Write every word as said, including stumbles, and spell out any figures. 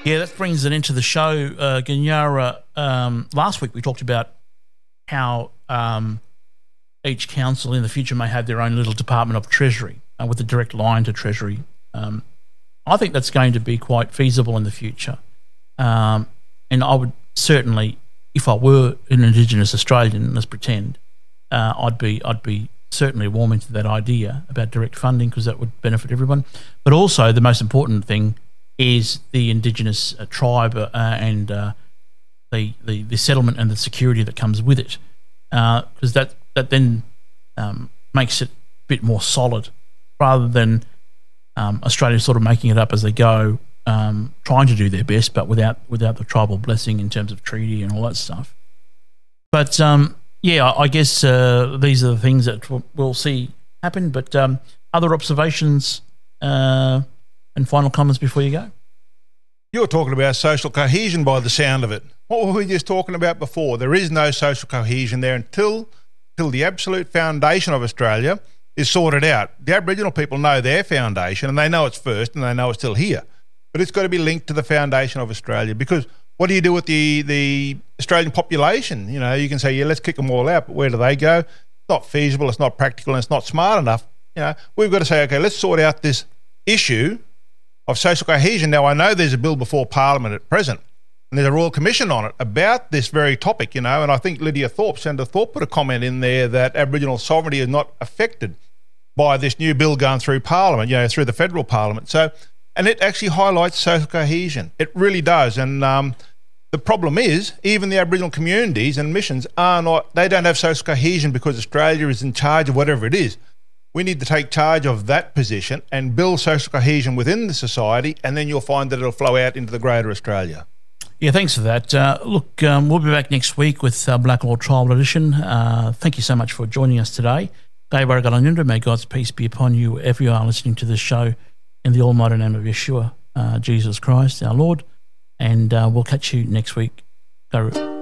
Yeah, that brings it into the show. Uh, Ganyara, um, last week we talked about how um, each council in the future may have their own little department of Treasury uh, with a direct line to Treasury. Um, I think that's going to be quite feasible in the future. Um, and I would certainly, if I were an Indigenous Australian, let's pretend, uh, I'd be I'd be certainly warm into that idea about direct funding because that would benefit everyone. But also the most important thing is the Indigenous uh, tribe uh, and uh, the, the the settlement and the security that comes with it, because uh, that that then um, makes it a bit more solid, rather than um, Australia sort of making it up as they go, um, trying to do their best, but without without the tribal blessing in terms of treaty and all that stuff. But um, yeah, I, I guess uh, these are the things that w- we'll see happen. But um, other observations. Uh, And final comments before you go? You're talking about social cohesion by the sound of it. What were we just talking about before? There is no social cohesion there until, until the absolute foundation of Australia is sorted out. The Aboriginal people know their foundation and they know it's first and they know it's still here. But it's got to be linked to the foundation of Australia, because what do you do with the, the Australian population? You know, you can say, yeah, let's kick them all out, but where do they go? It's not feasible, it's not practical, and it's not smart enough. You know, we've got to say, okay, let's sort out this issue of social cohesion. Now, I know there's a bill before Parliament at present, and there's a Royal Commission on it about this very topic, you know, and I think Lydia Thorpe, Senator Thorpe, put a comment in there that Aboriginal sovereignty is not affected by this new bill going through Parliament, you know, through the federal Parliament. So, and it actually highlights social cohesion. It really does. And um, the problem is, even the Aboriginal communities and missions are not, they don't have social cohesion because Australia is in charge of whatever it is. We need to take charge of that position and build social cohesion within the society, and then you'll find that it'll flow out into the greater Australia. Yeah, thanks for that. Uh, look, um, we'll be back next week with uh, Black Law Tribal Edition. Uh, thank you so much for joining us today. May God's peace be upon you wherever you are listening to this show, in the almighty name of Yeshua, uh, Jesus Christ, our Lord. And uh, we'll catch you next week. Go.